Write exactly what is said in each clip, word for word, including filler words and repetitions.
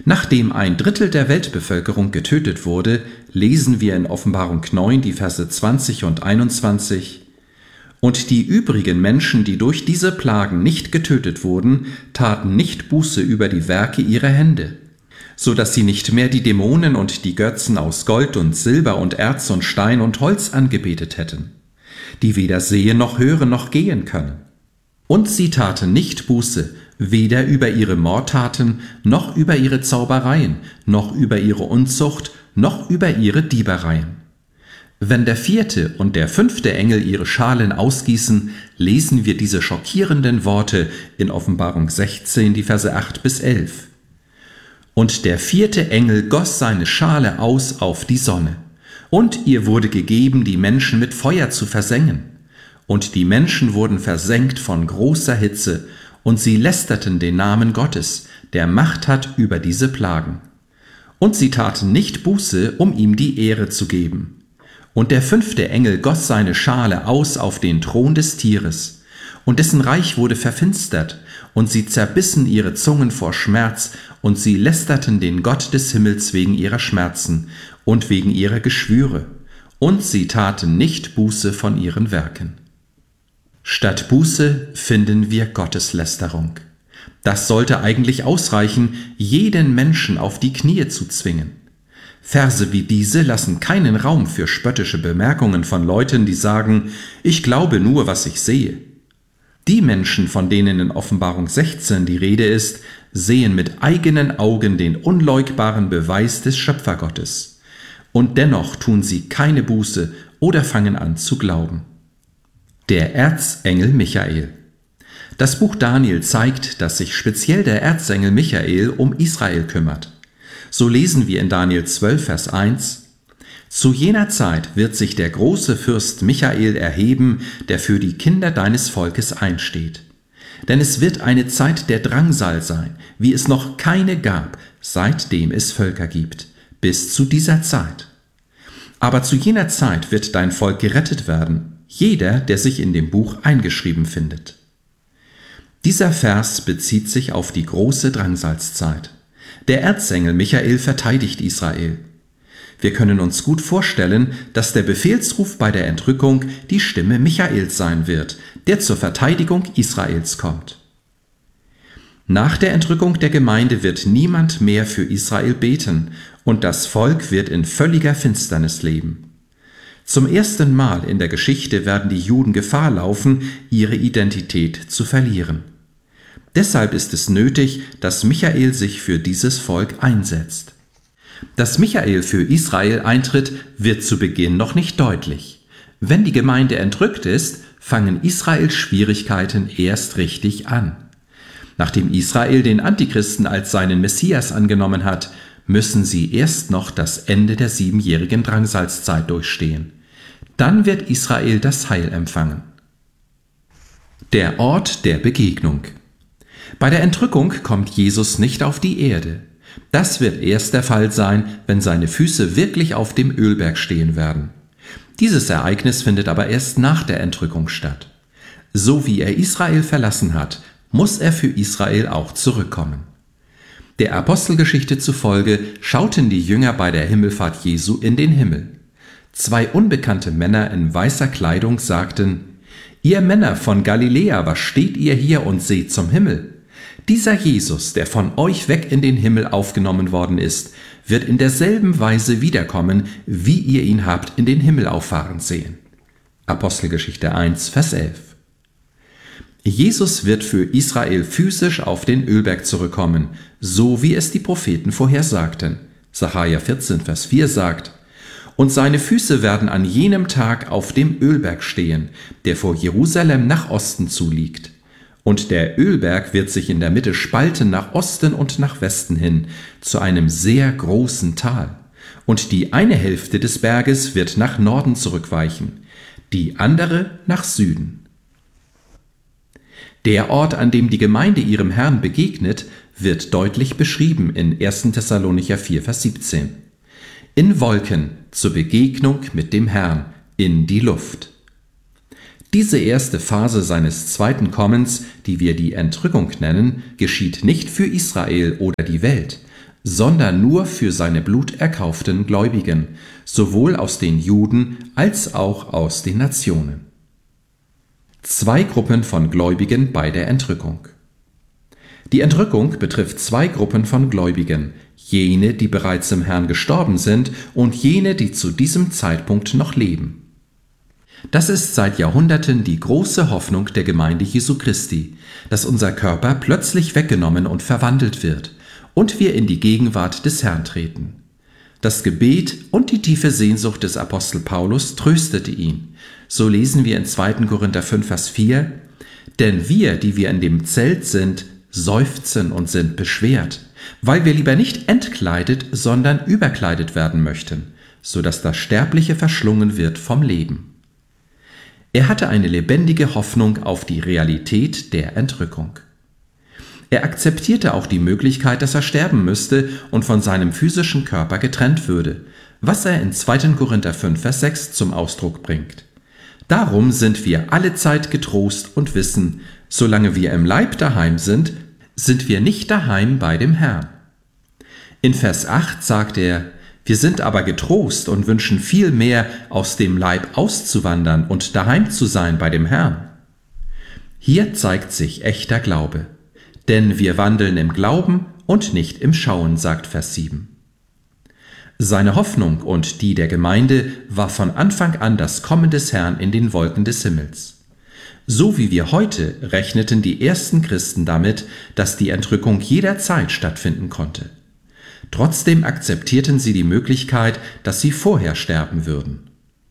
Nachdem ein Drittel der Weltbevölkerung getötet wurde, lesen wir in Offenbarung neun die Verse zwanzig und einundzwanzig: Und die übrigen Menschen, die durch diese Plagen nicht getötet wurden, taten nicht Buße über die Werke ihrer Hände, so dass sie nicht mehr die Dämonen und die Götzen aus Gold und Silber und Erz und Stein und Holz angebetet hätten, die weder sehen noch hören noch gehen können. Und sie taten nicht Buße, weder über ihre Mordtaten, noch über ihre Zaubereien, noch über ihre Unzucht, noch über ihre Diebereien. Wenn der vierte und der fünfte Engel ihre Schalen ausgießen, lesen wir diese schockierenden Worte in Offenbarung sechzehn, die Verse acht bis elf. Und der vierte Engel goss seine Schale aus auf die Sonne, und ihr wurde gegeben, die Menschen mit Feuer zu versengen. Und die Menschen wurden versengt von großer Hitze, und sie lästerten den Namen Gottes, der Macht hat über diese Plagen. Und sie taten nicht Buße, um ihm die Ehre zu geben. Und der fünfte Engel goss seine Schale aus auf den Thron des Tieres, und dessen Reich wurde verfinstert, und sie zerbissen ihre Zungen vor Schmerz, und sie lästerten den Gott des Himmels wegen ihrer Schmerzen und wegen ihrer Geschwüre, und sie taten nicht Buße von ihren Werken. Statt Buße finden wir Gotteslästerung. Das sollte eigentlich ausreichen, jeden Menschen auf die Knie zu zwingen. Verse wie diese lassen keinen Raum für spöttische Bemerkungen von Leuten, die sagen, ich glaube nur, was ich sehe. Die Menschen, von denen in Offenbarung sechzehn die Rede ist, sehen mit eigenen Augen den unleugbaren Beweis des Schöpfergottes. Und dennoch tun sie keine Buße oder fangen an zu glauben. Der Erzengel Michael. Das Buch Daniel zeigt, dass sich speziell der Erzengel Michael um Israel kümmert. So lesen wir in Daniel zwölf, Vers eins: Zu jener Zeit wird sich der große Fürst Michael erheben, der für die Kinder deines Volkes einsteht. Denn es wird eine Zeit der Drangsal sein, wie es noch keine gab, seitdem es Völker gibt, bis zu dieser Zeit. Aber zu jener Zeit wird dein Volk gerettet werden, jeder, der sich in dem Buch eingeschrieben findet. Dieser Vers bezieht sich auf die große Drangsalzzeit. Der Erzengel Michael verteidigt Israel. Wir können uns gut vorstellen, dass der Befehlsruf bei der Entrückung die Stimme Michaels sein wird, der zur Verteidigung Israels kommt. Nach der Entrückung der Gemeinde wird niemand mehr für Israel beten und das Volk wird in völliger Finsternis leben. Zum ersten Mal in der Geschichte werden die Juden Gefahr laufen, ihre Identität zu verlieren. Deshalb ist es nötig, dass Michael sich für dieses Volk einsetzt. Dass Michael für Israel eintritt, wird zu Beginn noch nicht deutlich. Wenn die Gemeinde entrückt ist, fangen Israels Schwierigkeiten erst richtig an. Nachdem Israel den Antichristen als seinen Messias angenommen hat, müssen sie erst noch das Ende der siebenjährigen Drangsalzzeit durchstehen. Dann wird Israel das Heil empfangen. Der Ort der Begegnung. Bei der Entrückung kommt Jesus nicht auf die Erde. Das wird erst der Fall sein, wenn seine Füße wirklich auf dem Ölberg stehen werden. Dieses Ereignis findet aber erst nach der Entrückung statt. So wie er Israel verlassen hat, muss er für Israel auch zurückkommen. Der Apostelgeschichte zufolge schauten die Jünger bei der Himmelfahrt Jesu in den Himmel. Zwei unbekannte Männer in weißer Kleidung sagten: Ihr Männer von Galiläa, was steht ihr hier und seht zum Himmel? Dieser Jesus, der von euch weg in den Himmel aufgenommen worden ist, wird in derselben Weise wiederkommen, wie ihr ihn habt in den Himmel auffahren sehen. Apostelgeschichte eins, Vers elf. Jesus wird für Israel physisch auf den Ölberg zurückkommen, so wie es die Propheten vorhersagten. Sacharja vierzehn, Vers vier sagt: Und seine Füße werden an jenem Tag auf dem Ölberg stehen, der vor Jerusalem nach Osten zuliegt. Und der Ölberg wird sich in der Mitte spalten nach Osten und nach Westen hin, zu einem sehr großen Tal. Und die eine Hälfte des Berges wird nach Norden zurückweichen, die andere nach Süden. Der Ort, an dem die Gemeinde ihrem Herrn begegnet, wird deutlich beschrieben in erster Thessalonicher vier, Vers siebzehn. In Wolken zur Begegnung mit dem Herrn in die Luft. Diese erste Phase seines zweiten Kommens, die wir die Entrückung nennen, geschieht nicht für Israel oder die Welt, sondern nur für seine Blut erkauften Gläubigen, sowohl aus den Juden als auch aus den Nationen. Zwei Gruppen von Gläubigen bei der Entrückung. Die Entrückung betrifft zwei Gruppen von Gläubigen, jene, die bereits im Herrn gestorben sind und jene, die zu diesem Zeitpunkt noch leben. Das ist seit Jahrhunderten die große Hoffnung der Gemeinde Jesu Christi, dass unser Körper plötzlich weggenommen und verwandelt wird und wir in die Gegenwart des Herrn treten. Das Gebet und die tiefe Sehnsucht des Apostel Paulus tröstete ihn. So lesen wir in zweiten Korinther fünf, Vers vier: Denn wir, die wir in dem Zelt sind, seufzen und sind beschwert, weil wir lieber nicht entkleidet, sondern überkleidet werden möchten, so dass das Sterbliche verschlungen wird vom Leben. Er hatte eine lebendige Hoffnung auf die Realität der Entrückung. Er akzeptierte auch die Möglichkeit, dass er sterben müsste und von seinem physischen Körper getrennt würde, was er in zweiten Korinther fünf, Vers sechs zum Ausdruck bringt. Darum sind wir allezeit getrost und wissen, solange wir im Leib daheim sind, sind wir nicht daheim bei dem Herrn. In Vers acht sagt er: Wir sind aber getrost und wünschen viel mehr, aus dem Leib auszuwandern und daheim zu sein bei dem Herrn. Hier zeigt sich echter Glaube. Denn wir wandeln im Glauben und nicht im Schauen, sagt Vers sieben. Seine Hoffnung und die der Gemeinde war von Anfang an das Kommen des Herrn in den Wolken des Himmels. So wie wir heute rechneten die ersten Christen damit, dass die Entrückung jederzeit stattfinden konnte. Trotzdem akzeptierten sie die Möglichkeit, dass sie vorher sterben würden.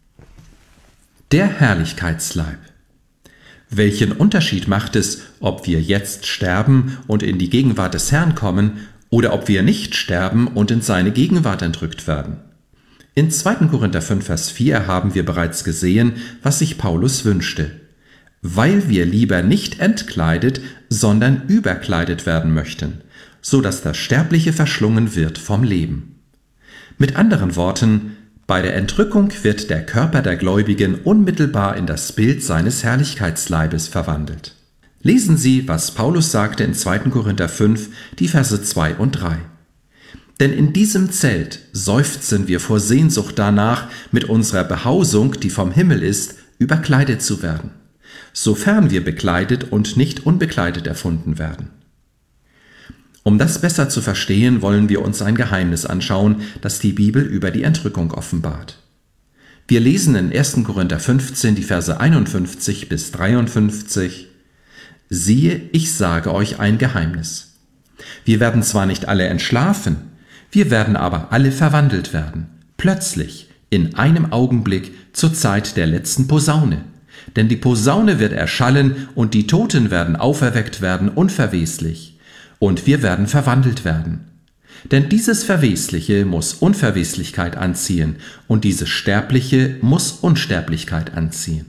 Der Herrlichkeitsleib. Welchen Unterschied macht es, ob wir jetzt sterben und in die Gegenwart des Herrn kommen oder ob wir nicht sterben und in seine Gegenwart entrückt werden? In zweiten Korinther fünf, Vers vier haben wir bereits gesehen, was sich Paulus wünschte. Weil wir lieber nicht entkleidet, sondern überkleidet werden möchten, so dass das Sterbliche verschlungen wird vom Leben. Mit anderen Worten, bei der Entrückung wird der Körper der Gläubigen unmittelbar in das Bild seines Herrlichkeitsleibes verwandelt. Lesen Sie, was Paulus sagte in zweiten Korinther fünf, die Verse zwei und drei. Denn in diesem Zelt seufzen wir vor Sehnsucht danach, mit unserer Behausung, die vom Himmel ist, überkleidet zu werden, sofern wir bekleidet und nicht unbekleidet erfunden werden. Um das besser zu verstehen, wollen wir uns ein Geheimnis anschauen, das die Bibel über die Entrückung offenbart. Wir lesen in ersten Korinther fünfzehn die Verse einundfünfzig bis dreiundfünfzig: Siehe, ich sage euch ein Geheimnis. Wir werden zwar nicht alle entschlafen, wir werden aber alle verwandelt werden, plötzlich, in einem Augenblick, zur Zeit der letzten Posaune. Denn die Posaune wird erschallen und die Toten werden auferweckt werden unverweslich. Und wir werden verwandelt werden. Denn dieses Verwesliche muss Unverweslichkeit anziehen und dieses Sterbliche muss Unsterblichkeit anziehen.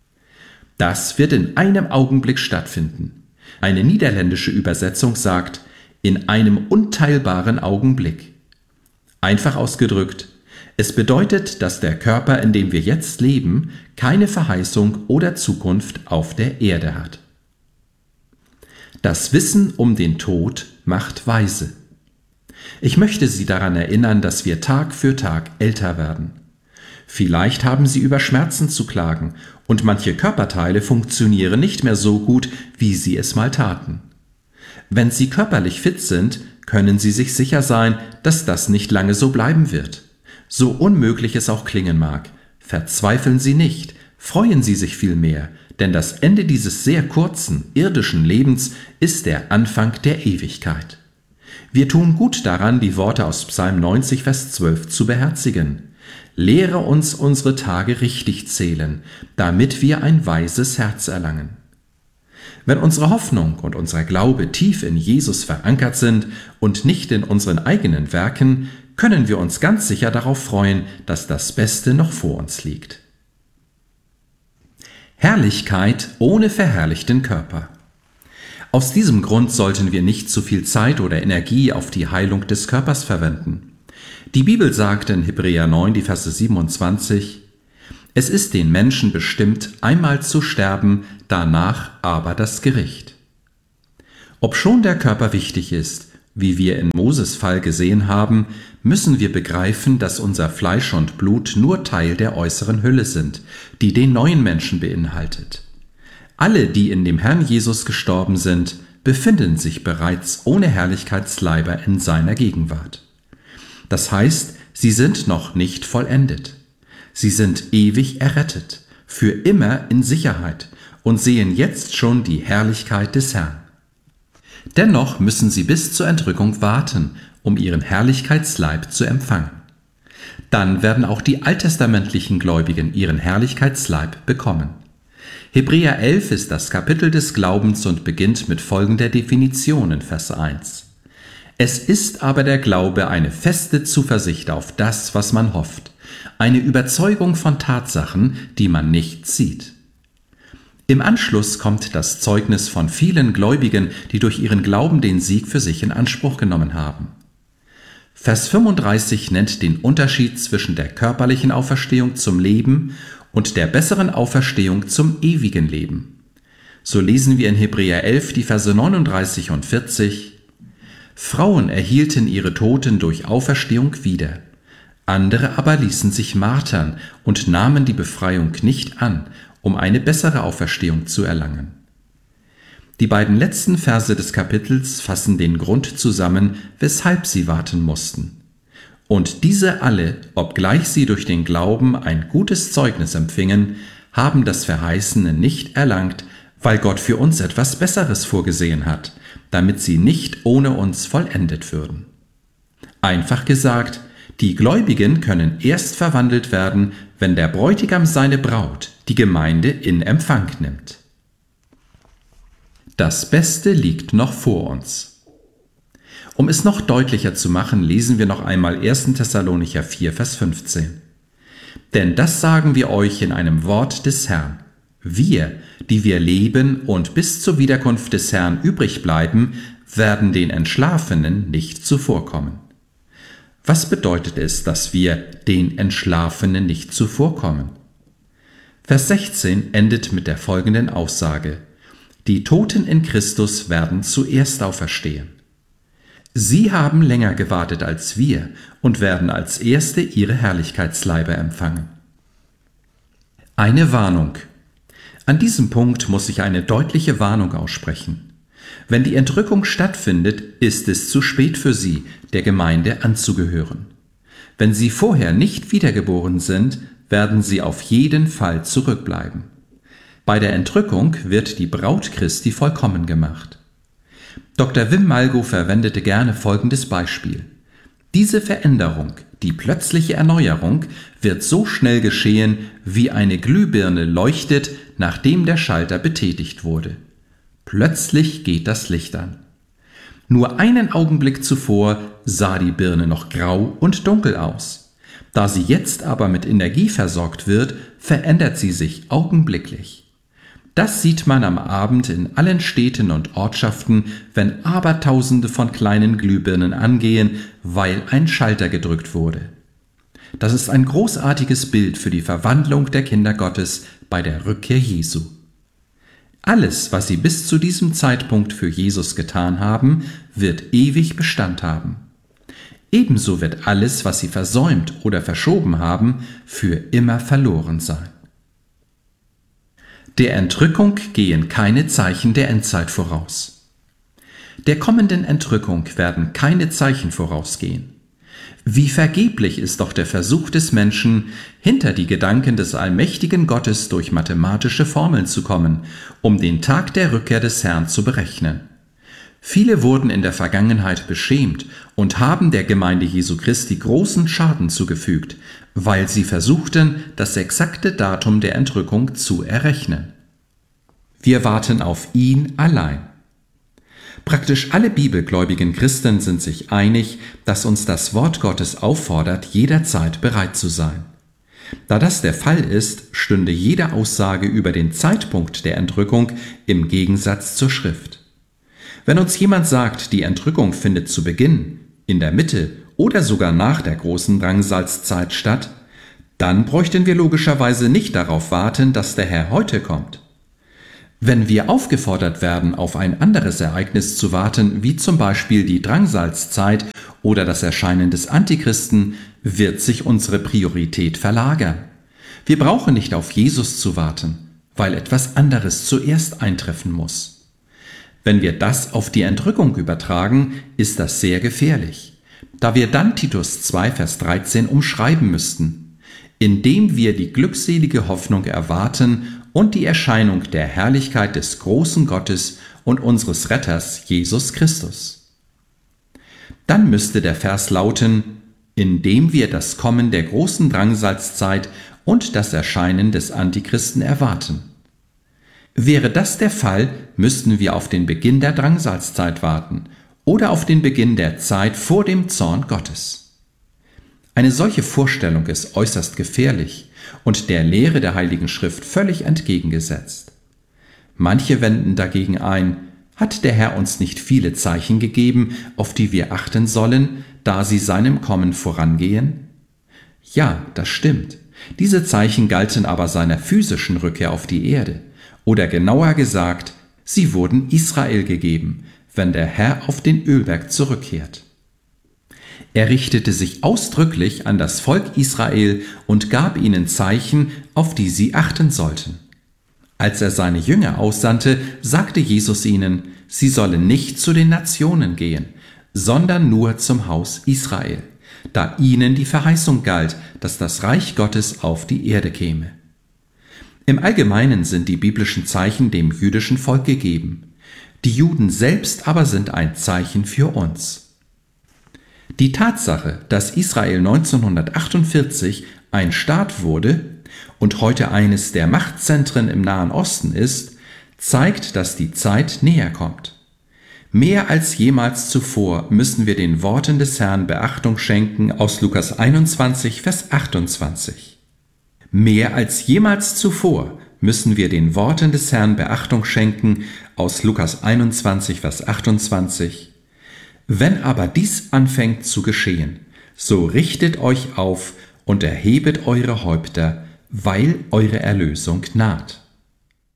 Das wird in einem Augenblick stattfinden. Eine niederländische Übersetzung sagt, in einem unteilbaren Augenblick. Einfach ausgedrückt, es bedeutet, dass der Körper, in dem wir jetzt leben, keine Verheißung oder Zukunft auf der Erde hat. Das Wissen um den Tod macht weise. Ich möchte Sie daran erinnern, dass wir Tag für Tag älter werden. Vielleicht haben Sie über Schmerzen zu klagen und manche Körperteile funktionieren nicht mehr so gut, wie sie es mal taten. Wenn Sie körperlich fit sind, können Sie sich sicher sein, dass das nicht lange so bleiben wird. So unmöglich es auch klingen mag, verzweifeln Sie nicht, freuen Sie sich vielmehr, denn das Ende dieses sehr kurzen, irdischen Lebens ist der Anfang der Ewigkeit. Wir tun gut daran, die Worte aus Psalm neunzig, Vers zwölf zu beherzigen. Lehre uns unsere Tage richtig zählen, damit wir ein weises Herz erlangen. Wenn unsere Hoffnung und unser Glaube tief in Jesus verankert sind und nicht in unseren eigenen Werken, können wir uns ganz sicher darauf freuen, dass das Beste noch vor uns liegt. Herrlichkeit ohne verherrlichten Körper. Aus diesem Grund sollten wir nicht zu viel Zeit oder Energie auf die Heilung des Körpers verwenden. Die Bibel sagt in Hebräer neun, die Verse siebenundzwanzig: Es ist den Menschen bestimmt, einmal zu sterben, danach aber das Gericht. Obschon der Körper wichtig ist, Wie wir in Moses Fall gesehen haben, müssen wir begreifen, dass unser Fleisch und Blut nur Teil der äußeren Hülle sind, die den neuen Menschen beinhaltet. Alle, die in dem Herrn Jesus gestorben sind, befinden sich bereits ohne Herrlichkeitsleiber in seiner Gegenwart. Das heißt, sie sind noch nicht vollendet. Sie sind ewig errettet, für immer in Sicherheit und sehen jetzt schon die Herrlichkeit des Herrn. Dennoch müssen sie bis zur Entrückung warten, um ihren Herrlichkeitsleib zu empfangen. Dann werden auch die alttestamentlichen Gläubigen ihren Herrlichkeitsleib bekommen. Hebräer elf ist das Kapitel des Glaubens und beginnt mit folgender Definition in Vers eins. Es ist aber der Glaube eine feste Zuversicht auf das, was man hofft, eine Überzeugung von Tatsachen, die man nicht sieht. Im Anschluss kommt das Zeugnis von vielen Gläubigen, die durch ihren Glauben den Sieg für sich in Anspruch genommen haben. Vers fünfunddreißig nennt den Unterschied zwischen der körperlichen Auferstehung zum Leben und der besseren Auferstehung zum ewigen Leben. So lesen wir in Hebräer elf die Verse neununddreißig und vierzig: Frauen erhielten ihre Toten durch Auferstehung wieder, andere aber ließen sich martern und nahmen die Befreiung nicht an, um eine bessere Auferstehung zu erlangen. Die beiden letzten Verse des Kapitels fassen den Grund zusammen, weshalb sie warten mussten. Und diese alle, obgleich sie durch den Glauben ein gutes Zeugnis empfingen, haben das Verheißene nicht erlangt, weil Gott für uns etwas Besseres vorgesehen hat, damit sie nicht ohne uns vollendet würden. Einfach gesagt, die Gläubigen können erst verwandelt werden, wenn der Bräutigam seine Braut, die Gemeinde, in Empfang nimmt. Das Beste liegt noch vor uns. Um es noch deutlicher zu machen, lesen wir noch einmal erster Thessalonicher vier, Vers fünfzehn. Denn das sagen wir euch in einem Wort des Herrn. Wir, die wir leben und bis zur Wiederkunft des Herrn übrig bleiben, werden den Entschlafenen nicht zuvorkommen. Was bedeutet es, dass wir den Entschlafenen nicht zuvorkommen? Vers sechzehn endet mit der folgenden Aussage: Die Toten in Christus werden zuerst auferstehen. Sie haben länger gewartet als wir und werden als Erste ihre Herrlichkeitsleiber empfangen. Eine Warnung. An diesem Punkt muss ich eine deutliche Warnung aussprechen. Wenn die Entrückung stattfindet, ist es zu spät für Sie, der Gemeinde anzugehören. Wenn Sie vorher nicht wiedergeboren sind, werden Sie auf jeden Fall zurückbleiben. Bei der Entrückung wird die Braut Christi vollkommen gemacht. Doktor Wim Malgo verwendete gerne folgendes Beispiel. Diese Veränderung, die plötzliche Erneuerung, wird so schnell geschehen, wie eine Glühbirne leuchtet, nachdem der Schalter betätigt wurde. Plötzlich geht das Licht an. Nur einen Augenblick zuvor sah die Birne noch grau und dunkel aus. Da sie jetzt aber mit Energie versorgt wird, verändert sie sich augenblicklich. Das sieht man am Abend in allen Städten und Ortschaften, wenn Abertausende von kleinen Glühbirnen angehen, weil ein Schalter gedrückt wurde. Das ist ein großartiges Bild für die Verwandlung der Kinder Gottes bei der Rückkehr Jesu. Alles, was sie bis zu diesem Zeitpunkt für Jesus getan haben, wird ewig Bestand haben. Ebenso wird alles, was sie versäumt oder verschoben haben, für immer verloren sein. Der Entrückung gehen keine Zeichen der Endzeit voraus. Der kommenden Entrückung werden keine Zeichen vorausgehen. Wie vergeblich ist doch der Versuch des Menschen, hinter die Gedanken des allmächtigen Gottes durch mathematische Formeln zu kommen, um den Tag der Rückkehr des Herrn zu berechnen. Viele wurden in der Vergangenheit beschämt und haben der Gemeinde Jesu Christi großen Schaden zugefügt, weil sie versuchten, das exakte Datum der Entrückung zu errechnen. Wir warten auf ihn allein. Praktisch alle bibelgläubigen Christen sind sich einig, dass uns das Wort Gottes auffordert, jederzeit bereit zu sein. Da das der Fall ist, stünde jede Aussage über den Zeitpunkt der Entrückung im Gegensatz zur Schrift. Wenn uns jemand sagt, die Entrückung findet zu Beginn, in der Mitte oder sogar nach der großen Drangsalzzeit statt, dann bräuchten wir logischerweise nicht darauf warten, dass der Herr heute kommt. Wenn wir aufgefordert werden, auf ein anderes Ereignis zu warten, wie zum Beispiel die Drangsalzzeit oder das Erscheinen des Antichristen, wird sich unsere Priorität verlagern. Wir brauchen nicht auf Jesus zu warten, weil etwas anderes zuerst eintreffen muss. Wenn wir das auf die Entrückung übertragen, ist das sehr gefährlich, da wir dann Titus zwei, Vers dreizehn umschreiben müssten, indem wir die glückselige Hoffnung erwarten und die Erscheinung der Herrlichkeit des großen Gottes und unseres Retters Jesus Christus. Dann müsste der Vers lauten, indem wir das Kommen der großen Drangsalzzeit und das Erscheinen des Antichristen erwarten. Wäre das der Fall, müssten wir auf den Beginn der Drangsalzzeit warten oder auf den Beginn der Zeit vor dem Zorn Gottes. Eine solche Vorstellung ist äußerst gefährlich und der Lehre der Heiligen Schrift völlig entgegengesetzt. Manche wenden dagegen ein, hat der Herr uns nicht viele Zeichen gegeben, auf die wir achten sollen, da sie seinem Kommen vorangehen? Ja, das stimmt. Diese Zeichen galten aber seiner physischen Rückkehr auf die Erde. Oder genauer gesagt, sie wurden Israel gegeben, wenn der Herr auf den Ölberg zurückkehrt. Er richtete sich ausdrücklich an das Volk Israel und gab ihnen Zeichen, auf die sie achten sollten. Als er seine Jünger aussandte, sagte Jesus ihnen, sie sollen nicht zu den Nationen gehen, sondern nur zum Haus Israel, da ihnen die Verheißung galt, dass das Reich Gottes auf die Erde käme. Im Allgemeinen sind die biblischen Zeichen dem jüdischen Volk gegeben. Die Juden selbst aber sind ein Zeichen für uns. Die Tatsache, dass Israel neunzehnhundertachtundvierzig ein Staat wurde und heute eines der Machtzentren im Nahen Osten ist, zeigt, dass die Zeit näher kommt. Mehr als jemals zuvor müssen wir den Worten des Herrn Beachtung schenken aus Lukas einundzwanzig, Vers achtundzwanzig. Mehr als jemals zuvor müssen wir den Worten des Herrn Beachtung schenken aus Lukas einundzwanzig, Vers achtundzwanzig. Wenn aber dies anfängt zu geschehen, so richtet euch auf und erhebet eure Häupter, weil eure Erlösung naht.